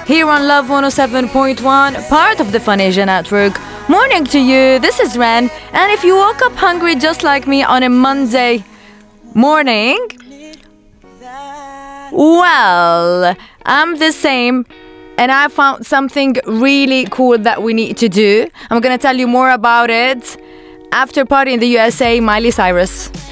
here on Love 107.1, part of the Fun Asia Network. Morning to you, this is Ren, and if you woke up hungry just like me on a Monday morning, well, I'm the same, and I found something really cool that we need to do. I'm gonna tell you more about it after party in the USA, Miley Cyrus.